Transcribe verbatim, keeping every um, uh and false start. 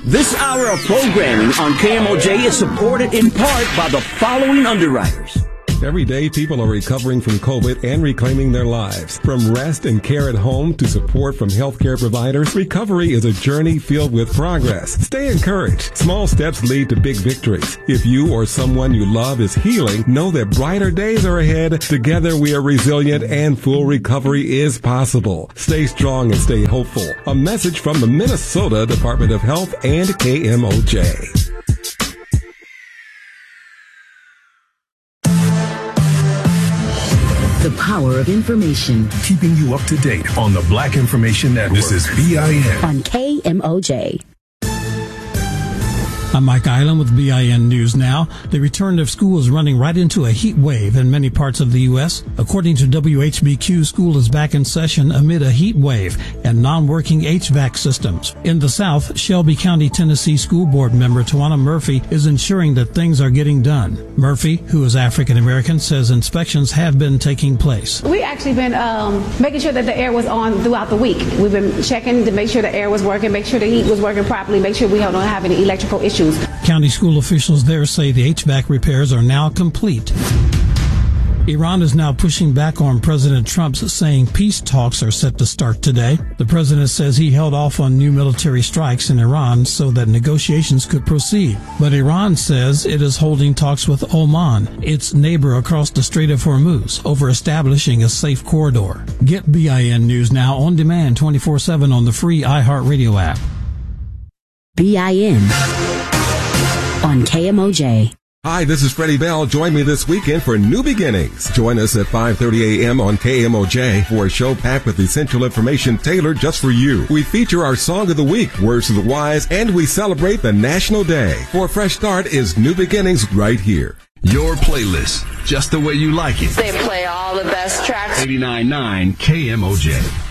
This hour of programming on K M O J is supported in part by the following underwriters. Every day, people are recovering from COVID and reclaiming their lives. From rest and care at home to support from healthcare providers, recovery is a journey filled with progress. Stay encouraged. Small steps lead to big victories. If you or someone you love is healing, know that brighter days are ahead. Together, we are resilient and full recovery is possible. Stay strong and stay hopeful. A message from the Minnesota Department of Health and K M O J. The power of information. Keeping you up to date on the Black Information Network. This is B I N. On K M O J. I'm Mike Island with B I N News Now. The return of school is running right into a heat wave in many parts of the U S. According to W H B Q, school is back in session amid a heat wave and non-working H V A C systems. In the South, Shelby County, Tennessee School Board member Tawana Murphy is ensuring that things are getting done. Murphy, who is African American, says inspections have been taking place. We actually been um, making sure that the air was on throughout the week. We've been checking to make sure the air was working, make sure the heat was working properly, make sure we don't have any electrical issues. County school officials there say the H V A C repairs are now complete. Iran is now pushing back on President Trump, saying peace talks are set to start today. The president says he held off on new military strikes in Iran so that negotiations could proceed. But Iran says it is holding talks with Oman, its neighbor across the Strait of Hormuz, over establishing a safe corridor. Get B I N News Now on demand twenty-four seven on the free iHeartRadio app. B I N on K M O J. Hi, this is Freddie Bell. Join me this weekend for New Beginnings. Join us at five thirty a.m. on K M O J for a show packed with essential information tailored just for you. We feature our Song of the Week, Words of the Wise, and we celebrate the National Day. For a fresh start is New Beginnings right here. Your playlist, just the way you like it. They play all the best tracks. eighty-nine point nine K M O J.